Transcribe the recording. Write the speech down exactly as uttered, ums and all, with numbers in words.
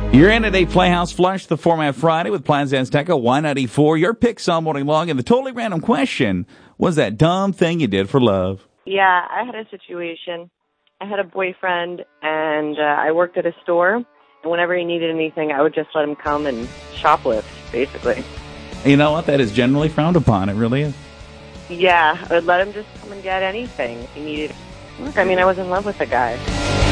You're in at a Playhouse Flush, the Format Friday with Plaza Azteca, Y ninety-four. Your picks all morning long, and the totally random question was that dumb thing you did for love. Yeah, I had a situation. I had a boyfriend, and uh, I worked at a store, and whenever he needed anything, I would just let him come and shoplift, basically. You know what? That is generally frowned upon. It really is. Yeah, I would let him just come and get anything if he needed. Look, I mean, I was in love with the guy.